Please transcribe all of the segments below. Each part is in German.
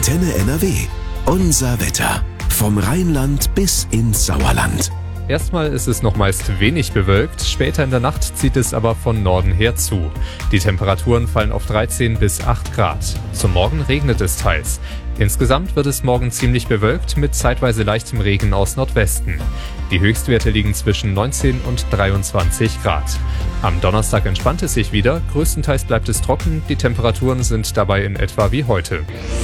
Antenne NRW. Unser Wetter. Vom Rheinland bis ins Sauerland. Erstmal ist es noch meist wenig bewölkt, später in der Nacht zieht es aber von Norden her zu. Die Temperaturen fallen auf 13 bis 8 Grad. Zum Morgen regnet es teils. Insgesamt wird es morgen ziemlich bewölkt mit zeitweise leichtem Regen aus Nordwesten. Die Höchstwerte liegen zwischen 19 und 23 Grad. Am Donnerstag entspannt es sich wieder, größtenteils bleibt es trocken, die Temperaturen sind dabei in etwa wie heute.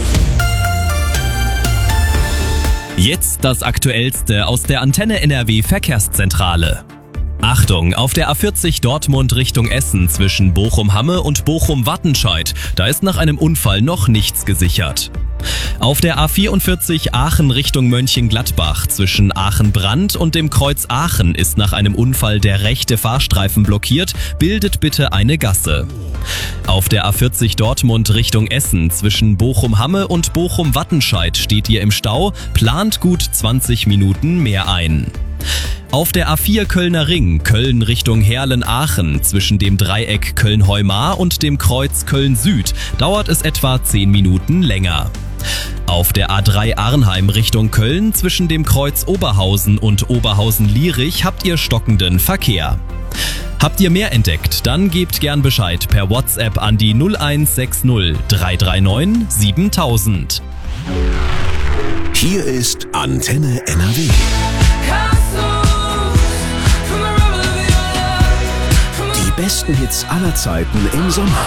Jetzt das Aktuellste aus der Antenne NRW Verkehrszentrale. Achtung, auf der A40 Dortmund Richtung Essen zwischen Bochum-Hamme und Bochum-Wattenscheid, da ist nach einem Unfall noch nichts gesichert. Auf der A44 Aachen Richtung Mönchengladbach zwischen Aachen-Brand und dem Kreuz Aachen ist nach einem Unfall der rechte Fahrstreifen blockiert, bildet bitte eine Gasse. Auf der A40 Dortmund Richtung Essen zwischen Bochum-Hamme und Bochum-Wattenscheid steht ihr im Stau, plant gut 20 Minuten mehr ein. Auf der A4 Kölner Ring, Köln Richtung Heerlen-Aachen, zwischen dem Dreieck Köln-Heumar und dem Kreuz Köln-Süd, dauert es etwa 10 Minuten länger. Auf der A3 Arnheim Richtung Köln, zwischen dem Kreuz Oberhausen und Oberhausen-Lierich habt ihr stockenden Verkehr. Habt ihr mehr entdeckt, dann gebt gern Bescheid per WhatsApp an die 0160 339 7000. Hier ist Antenne NRW. Die besten Hits aller Zeiten im Sommer.